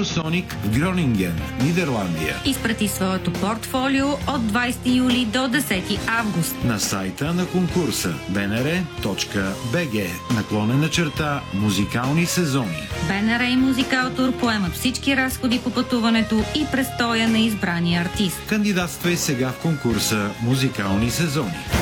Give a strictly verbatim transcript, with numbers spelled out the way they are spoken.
Евросоник в Гронинген, Нидерландия. Изпрати своето портфолио от двайсети юли до десети август На сайта на конкурса bnr точка bg наклонена черта музикални сезони. БНР и Музикалтур поемат всички разходи по пътуването и престоя на избрания артист. Кандидатствай сега в конкурса Музикални сезони.